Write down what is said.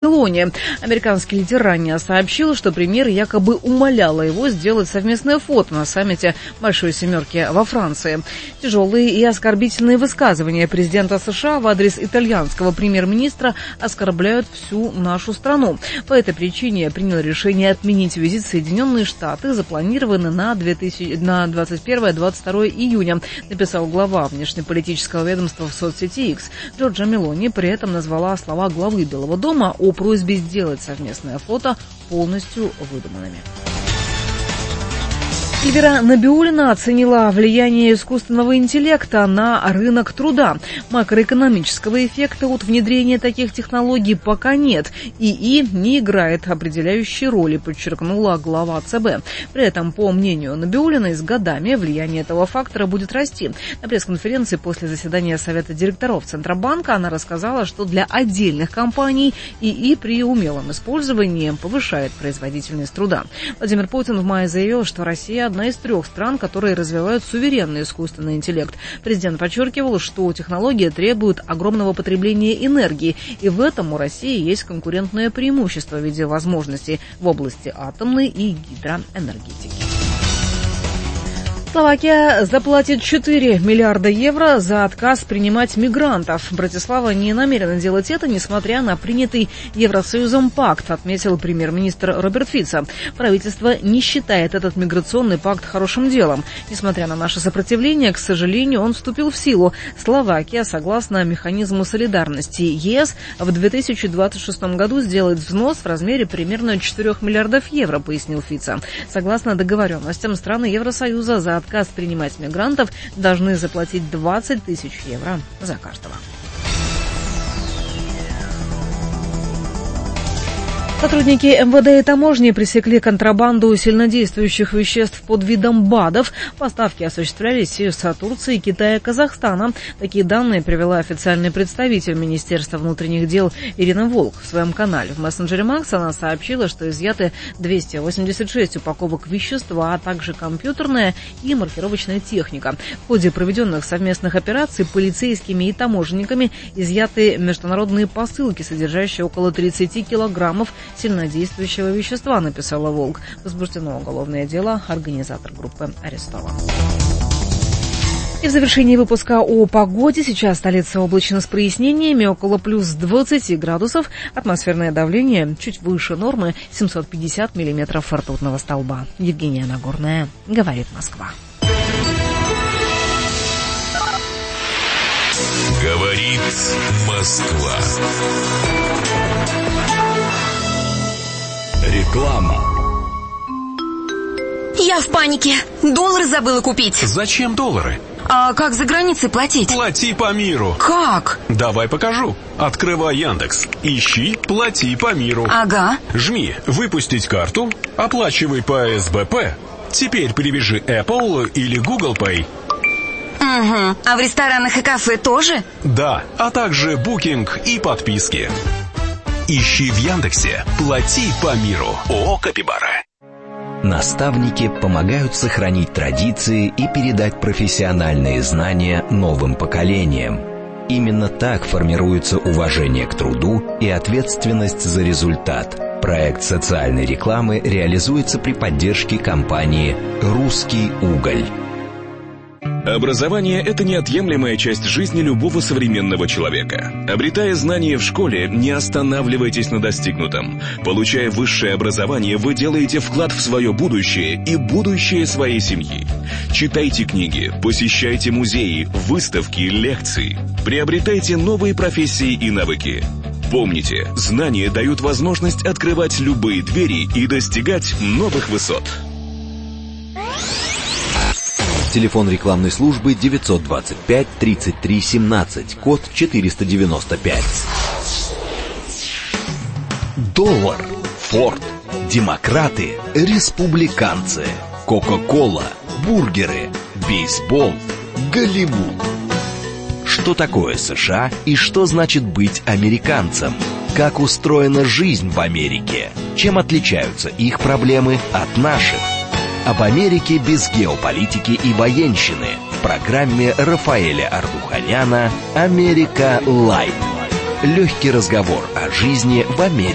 Мелони. Американский лидер ранее сообщил, что премьер якобы умоляла его сделать совместное фото на саммите Большой Семерки во Франции. Тяжелые и оскорбительные высказывания президента США в адрес итальянского премьер-министра оскорбляют всю нашу страну. По этой причине принял решение отменить визит в Соединенные Штаты, запланированный на 21-22 июня, написал глава внешнеполитического ведомства в соцсети X. Джорджа Мелони при этом назвала слова главы Белого дома о просьбе сделать совместное фото полностью выдуманными. Эльвира Набиуллина оценила влияние искусственного интеллекта на рынок труда. Макроэкономического эффекта от внедрения таких технологий пока нет. ИИ не играет определяющей роли, подчеркнула глава ЦБ. При этом, по мнению Набиуллиной, с годами влияние этого фактора будет расти. На пресс-конференции после заседания Совета директоров Центробанка она рассказала, что для отдельных компаний ИИ при умелом использовании повышает производительность труда. Владимир Путин в мае заявил, что Россия одна из 3 стран, которые развивают суверенный искусственный интеллект. Президент подчеркивал, что технология требует огромного потребления энергии, и в этом у России есть конкурентное преимущество в виде возможностей в области атомной и гидроэнергетики. Словакия заплатит 4 миллиарда евро за отказ принимать мигрантов. Братислава не намерена делать это, несмотря на принятый Евросоюзом пакт, отметил премьер-министр Роберт Фицо. Правительство не считает этот миграционный пакт хорошим делом. Несмотря на наше сопротивление, к сожалению, он вступил в силу. Словакия, согласно механизму солидарности ЕС, в 2026 году сделает взнос в размере примерно 4 миллиардов евро, пояснил Фицо. Согласно договоренностям, страны Евросоюза за отказ принимать мигрантов должны заплатить 20 тысяч евро за каждого. Сотрудники МВД и таможни пресекли контрабанду сильнодействующих веществ под видом БАДов. Поставки осуществлялись из Турции, Китая и Казахстана. Такие данные привела официальный представитель Министерства внутренних дел Ирина Волк в своем канале. В мессенджере Макс она сообщила, что изъяты 286 упаковок вещества, а также компьютерная и маркировочная техника. В ходе проведенных совместных операций полицейскими и таможенниками изъяты международные посылки, содержащие около 30 килограммов сильнодействующего вещества, написала Волк. Возбуждено уголовное дело, организатор группы арестован. И в завершении выпуска о погоде. Сейчас столица облачно с прояснениями, около плюс 20 градусов. Атмосферное давление чуть выше нормы, 750 миллиметров ртутного столба. Евгения Нагорная, говорит Москва. Говорит Москва. Реклама. Я в панике. Доллары забыла купить. Зачем доллары? А как за границей платить? Плати по миру. Как? Давай покажу. Открывай Яндекс. Ищи «Плати по миру». Ага. Жми «Выпустить карту». Оплачивай по СБП. Теперь привяжи Apple или Google Pay. Угу. А в ресторанах и кафе тоже? Да, а также букинг и подписки. Ищи в Яндексе «Плати по миру». ООО «Капибара». Наставники помогают сохранить традиции и передать профессиональные знания новым поколениям. Именно так формируется уважение к труду и ответственность за результат. Проект социальной рекламы реализуется при поддержке компании «Русский уголь». Образование – это неотъемлемая часть жизни любого современного человека. Обретая знания в школе, не останавливайтесь на достигнутом. Получая высшее образование, вы делаете вклад в свое будущее и будущее своей семьи. Читайте книги, посещайте музеи, выставки, лекции. Приобретайте новые профессии и навыки. Помните, знания дают возможность открывать любые двери и достигать новых высот. Телефон рекламной службы 925-33-17, код 495. Доллар, Форд, демократы, республиканцы, Кока-кола, бургеры, бейсбол, Голливуд. Что такое США и что значит быть американцем? Как устроена жизнь в Америке? Чем отличаются их проблемы от наших? Об Америке без геополитики и военщины в программе Рафаэля Ардуханяна «Америка Лайт». Легкий разговор о жизни в Америке.